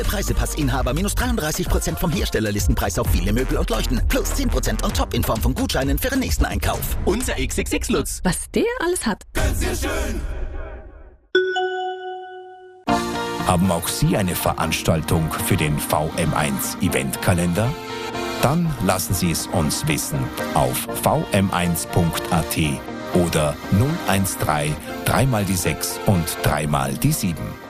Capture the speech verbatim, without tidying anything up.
Preisepassinhaber minus dreiunddreißig Prozent vom Herstellerlistenpreis auf viele Möbel und Leuchten. Plus zehn Prozent on top in Form von Gutscheinen für den nächsten Einkauf. Unser X X X-Lutz. Was der alles hat. Ganz sehr schön. Haben auch Sie eine Veranstaltung für den V M eins Eventkalender? Dann lassen Sie es uns wissen auf v m eins punkt a t oder null eins drei, drei mal die sechs und drei mal die sieben.